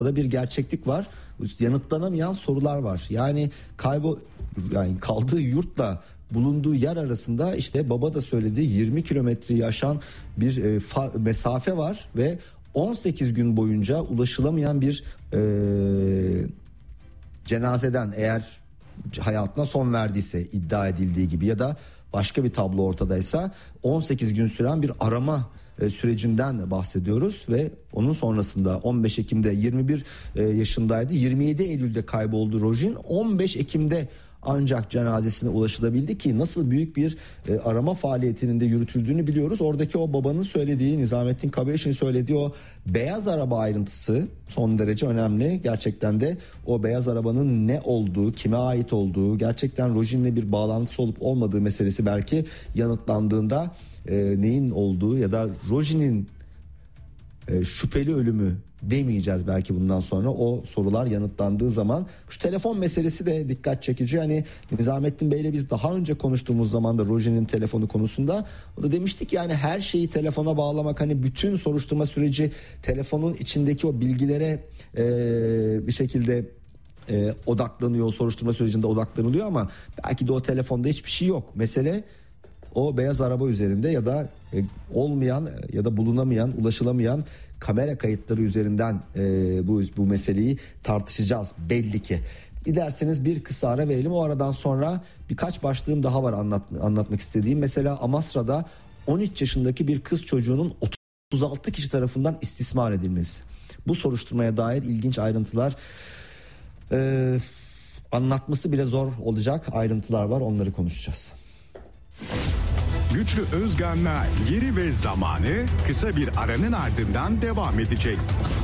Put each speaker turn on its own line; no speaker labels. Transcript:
da bir gerçeklik var. Yanıtlanamayan sorular var. Yani kaldığı yurtla bulunduğu yer arasında işte baba da söyledi 20 kilometreyi aşan bir mesafe var ve 18 gün boyunca ulaşılamayan bir cenazeden, eğer hayatına son verdiyse iddia edildiği gibi ya da başka bir tablo ortadaysa 18 gün süren bir arama sürecinden bahsediyoruz ve onun sonrasında 15 Ekim'de 21 yaşındaydı. 27 Eylül'de kayboldu Rojin. 15 Ekim'de ancak cenazesine ulaşılabildi ki nasıl büyük bir arama faaliyetinin de yürütüldüğünü biliyoruz. Oradaki o babanın söylediği, Nizamettin Kabeş'in söylediği o beyaz araba ayrıntısı son derece önemli. Gerçekten de o beyaz arabanın ne olduğu, kime ait olduğu, gerçekten Rojin'le bir bağlantısı olup olmadığı meselesi belki yanıtlandığında neyin olduğu ya da Rojin'in şüpheli ölümü demeyeceğiz belki bundan sonra, o sorular yanıtlandığı zaman. Şu telefon meselesi de dikkat çekici. Hani Nizamettin Bey'le biz daha önce konuştuğumuz zaman da Rojin'in telefonu konusunda o da demiştik yani her şeyi telefona bağlamak, hani bütün soruşturma süreci telefonun içindeki o bilgilere bir şekilde odaklanıyor, soruşturma sürecinde odaklanılıyor ama belki de o telefonda hiçbir şey yok. Mesele o beyaz araba üzerinde ya da olmayan ya da bulunamayan, ulaşılamayan kamera kayıtları üzerinden bu meseleyi tartışacağız belli ki. Dilerseniz bir kısa ara verelim. O aradan sonra birkaç başlığım daha var anlatmak istediğim. Mesela Amasra'da 13 yaşındaki bir kız çocuğunun 36 kişi tarafından istismar edilmesi. Bu soruşturmaya dair ilginç ayrıntılar, anlatması bile zor olacak ayrıntılar var, onları konuşacağız.
Güçlü Özgan'la Yeri ve Zamanı kısa bir aranın ardından devam edecek.